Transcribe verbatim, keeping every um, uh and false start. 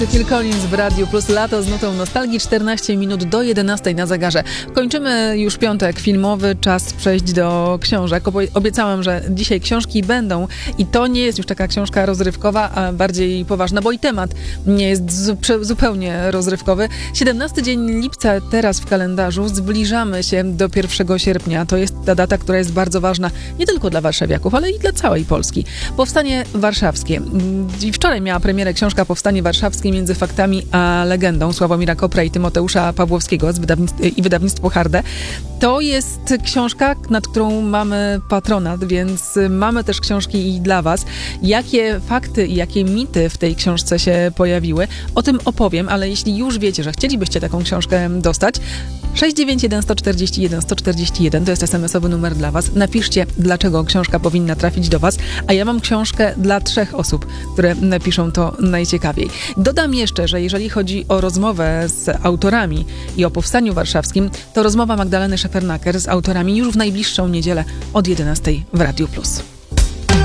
Phil Collins w Radiu Plus, lato z nutą nostalgii, czternaście minut do jedenastej na zegarze. Kończymy już piątek filmowy, czas przejść do książek. Obiecałam, że dzisiaj książki będą i to nie jest już taka książka rozrywkowa, a bardziej poważna, bo i temat nie jest zu- zupełnie rozrywkowy. siedemnasty dzień lipca teraz w kalendarzu, zbliżamy się do pierwszego sierpnia. To jest ta data, która jest bardzo ważna nie tylko dla warszawiaków, ale i dla całej Polski. Powstanie Warszawskie. I wczoraj miała premierę książka Powstanie Warszawskie między faktami a legendą Sławomira Kopra i Tymoteusza Pawłowskiego z wydawnictw- i wydawnictwo Harde. To jest książka, nad którą mamy patronat, więc mamy też książki i dla was. Jakie fakty i jakie mity w tej książce się pojawiły, o tym opowiem, ale jeśli już wiecie, że chcielibyście taką książkę dostać, sześć dziewięć jeden jeden cztery jeden jeden cztery jeden to jest es em esowy numer dla was. Napiszcie, dlaczego książka powinna trafić do was, a ja mam książkę dla trzech osób, które napiszą to najciekawiej. Dodam jeszcze, że jeżeli chodzi o rozmowę z autorami i o Powstaniu Warszawskim, to rozmowa Magdaleny Szefernaker z autorami już w najbliższą niedzielę od jedenastej w Radiu Plus.